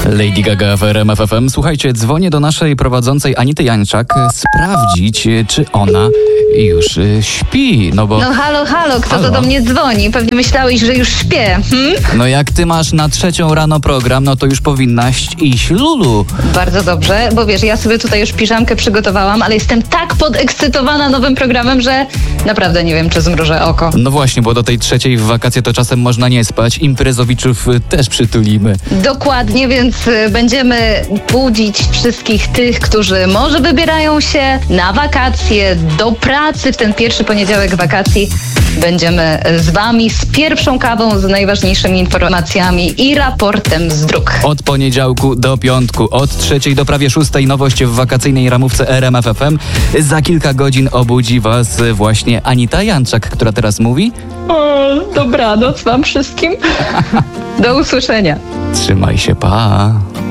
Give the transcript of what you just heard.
Lady Gaga w RMF FM. Słuchajcie, dzwonię do naszej prowadzącej Anity Jańczak sprawdzić, czy ona już śpi, no bo... No halo, kto Halo? to do mnie dzwoni? Pewnie myślałeś, że już śpię. No jak ty masz na 3:00 rano program, no to już powinnaś iść, Lulu. Bardzo dobrze, bo wiesz, ja sobie tutaj już piżamkę przygotowałam, ale jestem tak podekscytowana nowym programem, że naprawdę nie wiem, czy zmrużę oko. No właśnie, bo do tej 3:00 w wakacje to czasem można nie spać. Imprezowiczów też przytulimy. Dokładnie, więc będziemy budzić wszystkich tych, którzy może wybierają się na wakacje, do pracy w ten pierwszy poniedziałek wakacji. Będziemy z wami z pierwszą kawą, z najważniejszymi informacjami i raportem z dróg. Od poniedziałku do piątku, od 3:00 do prawie 6:00 nowość w wakacyjnej ramówce RMF FM. Za kilka godzin obudzi was właśnie Anita Jańczak, która teraz mówi: O, dobranoc wam wszystkim. Do usłyszenia. trzymaj się, pa.